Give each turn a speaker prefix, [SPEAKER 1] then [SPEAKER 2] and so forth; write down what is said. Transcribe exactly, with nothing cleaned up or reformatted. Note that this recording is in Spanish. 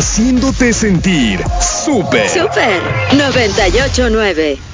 [SPEAKER 1] haciéndote sentir súper.
[SPEAKER 2] Súper noventa y ocho nueve.